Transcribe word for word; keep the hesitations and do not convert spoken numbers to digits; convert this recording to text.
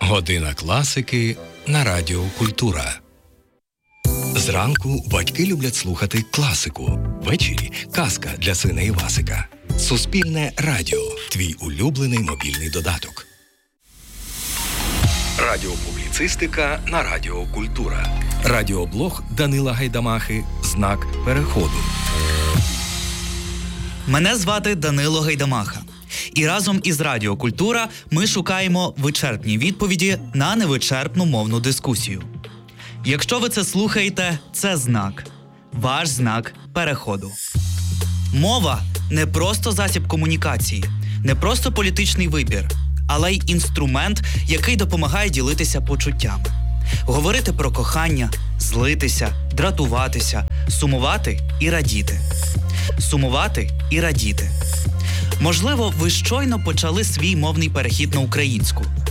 Година класики на Радіо Культура. Зранку батьки люблять слухати класику. Ввечері – казка для сина Івасика. Суспільне радіо – твій улюблений мобільний додаток. Радіопубліцистика на Радіо Культура. Радіоблог Данила Гайдамахи «Знак переходу». Мене звати Данило Гайдамаха. І разом із Радіо Культура ми шукаємо вичерпні відповіді на невичерпну мовну дискусію. Якщо ви це слухаєте, це знак. Ваш знак переходу. Мова – не просто засіб комунікації, не просто політичний вибір, але й інструмент, який допомагає ділитися почуттями. Говорити про кохання, злитися, дратуватися, сумувати і радіти. Сумувати і радіти. Можливо, ви щойно почали свій мовний перехід на українську.